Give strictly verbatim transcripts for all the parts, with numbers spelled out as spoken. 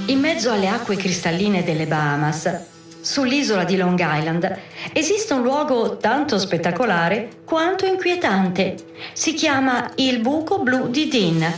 In mezzo alle acque cristalline delle Bahamas, sull'isola di Long Island, esiste un luogo tanto spettacolare quanto inquietante. Si chiama il buco blu di Dean,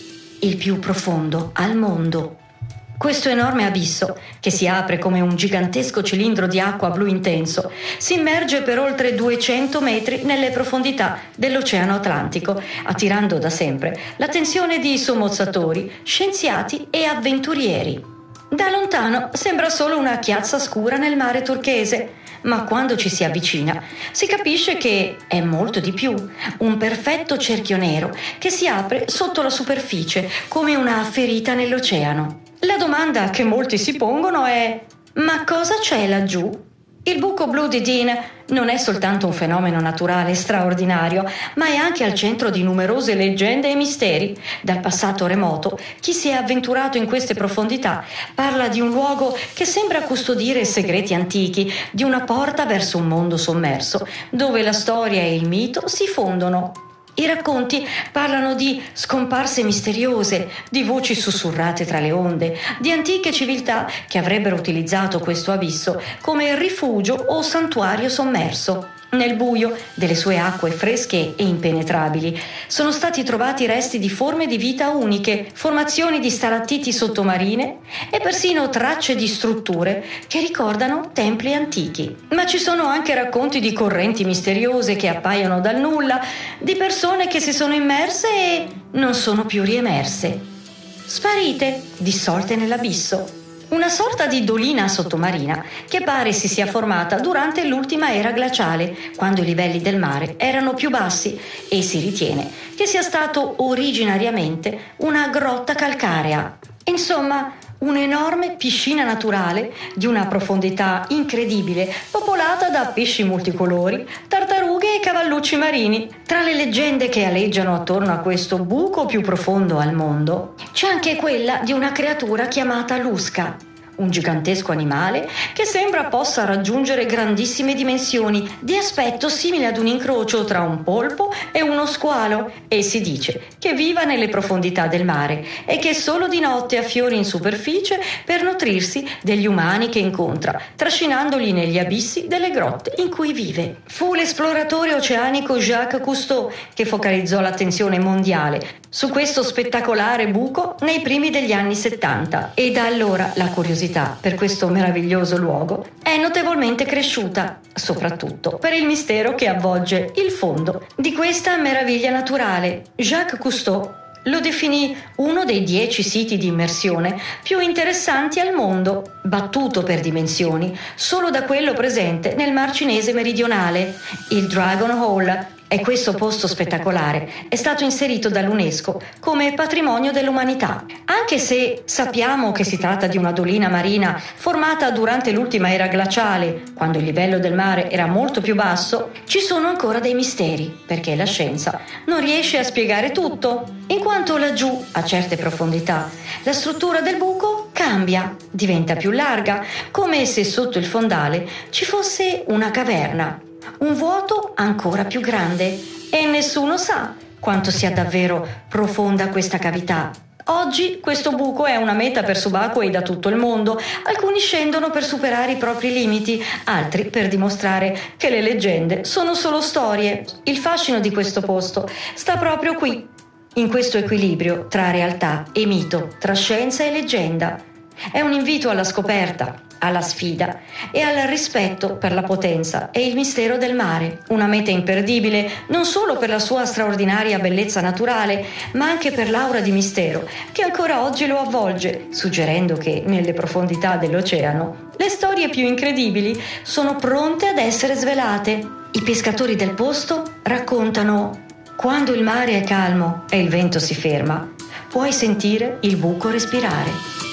il più profondo al mondo. Questo enorme abisso, che si apre come un gigantesco cilindro di acqua blu intenso, si immerge per oltre duecento metri nelle profondità dell'Oceano Atlantico, attirando da sempre l'attenzione di sommozzatori, scienziati e avventurieri. Da lontano sembra solo una chiazza scura nel mare turchese, ma quando ci si avvicina si capisce che è molto di più, un perfetto cerchio nero che si apre sotto la superficie come una ferita nell'oceano. La domanda che molti si pongono è: ma cosa c'è laggiù? Il buco blu di Dean non è soltanto un fenomeno naturale straordinario, ma è anche al centro di numerose leggende e misteri. Dal passato remoto, chi si è avventurato in queste profondità parla di un luogo che sembra custodire segreti antichi, di una porta verso un mondo sommerso, dove la storia e il mito si fondono. I racconti parlano di scomparse misteriose, di voci sussurrate tra le onde, di antiche civiltà che avrebbero utilizzato questo abisso come rifugio o santuario sommerso. Nel buio delle sue acque fresche e impenetrabili sono stati trovati resti di forme di vita uniche, formazioni di stalattiti sottomarine e persino tracce di strutture che ricordano templi antichi. Ma ci sono anche racconti di correnti misteriose che appaiono dal nulla, di persone che si sono immerse e non sono più riemerse. Sparite, dissolte nell'abisso. Una sorta di dolina sottomarina che pare si sia formata durante l'ultima era glaciale, quando i livelli del mare erano più bassi, e si ritiene che sia stato originariamente una grotta calcarea. Insomma, un'enorme piscina naturale di una profondità incredibile, popolata da pesci multicolori, tartarughe e cavallucci marini. Tra le leggende che aleggiano attorno a questo buco più profondo al mondo, c'è anche quella di una creatura chiamata Lusca, un gigantesco animale che sembra possa raggiungere grandissime dimensioni, di aspetto simile ad un incrocio tra un polpo e uno squalo, e si dice che viva nelle profondità del mare e che solo di notte affiori in superficie per nutrirsi degli umani che incontra, trascinandoli negli abissi delle grotte in cui vive. Fu l'esploratore oceanico Jacques Cousteau che focalizzò l'attenzione mondiale su questo spettacolare buco nei primi degli anni settanta, e da allora la curiosità per questo meraviglioso luogo è notevolmente cresciuta, soprattutto per il mistero che avvolge il fondo di questa meraviglia naturale. Jacques Cousteau lo definì uno dei dieci siti di immersione più interessanti al mondo, battuto per dimensioni solo da quello presente nel Mar Cinese meridionale, il Dragon Hole. E questo posto spettacolare è stato inserito dall'UNESCO come patrimonio dell'umanità. Anche se sappiamo che si tratta di una dolina marina formata durante l'ultima era glaciale, quando il livello del mare era molto più basso, ci sono ancora dei misteri, perché la scienza non riesce a spiegare tutto, in quanto laggiù, a certe profondità, la struttura del buco cambia, diventa più larga, come se sotto il fondale ci fosse una caverna, un vuoto ancora più grande, e nessuno sa quanto sia davvero profonda questa cavità. Oggi questo buco è una meta per subacquei da tutto il mondo. Alcuni scendono per superare i propri limiti, altri per dimostrare che le leggende sono solo storie. Il fascino di questo posto sta proprio qui, in questo equilibrio tra realtà e mito, tra scienza e leggenda. È un invito alla scoperta, alla sfida e al rispetto per la potenza e il mistero del mare. Una meta imperdibile non solo per la sua straordinaria bellezza naturale, ma anche per l'aura di mistero che ancora oggi lo avvolge, suggerendo che nelle profondità dell'oceano le storie più incredibili sono pronte ad essere svelate. I pescatori del posto raccontano: quando il mare è calmo e il vento si ferma, puoi sentire il buco respirare.